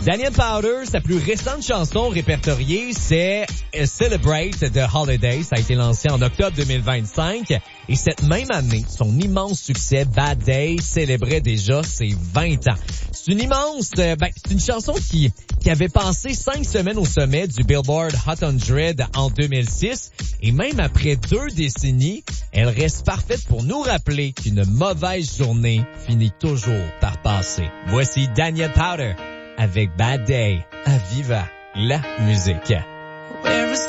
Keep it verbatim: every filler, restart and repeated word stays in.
Daniel Powter, sa plus récente chanson répertoriée, c'est Celebrate the Holiday. Ça a été lancé en octobre deux mille vingt-cinq. Et cette même année, son immense succès Bad Day célébrait déjà ses vingt ans. C'est une immense, ben, c'est une chanson qui, qui avait passé cinq semaines au sommet du Billboard Hot cent en deux mille six. Et même après deux décennies, elle reste parfaite pour nous rappeler qu'une mauvaise journée finit toujours par passer. Voici Daniel Powter avec Bad Day à Viva la musique.